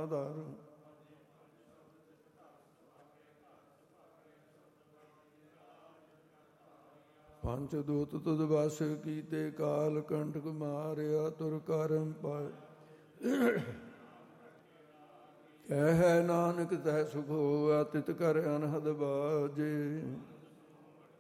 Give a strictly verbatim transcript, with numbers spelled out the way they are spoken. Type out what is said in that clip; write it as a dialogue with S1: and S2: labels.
S1: ਧਰ। ਪੰਚ ਦੂਤ ਤੁਧ ਵਸ ਕੀਤੇ, ਕਾਲ ਕੰਟਕ ਮਾਰਿਆ ਤੁਰ ਕਰਮ ਪਾਏ। ਕਹਿ ਨਾਨਕ ਤੈ ਸੁਖ ਹੋਆ, ਤਿਤ ਕਰ ਅਨਹਦ ਬਾਜੇ।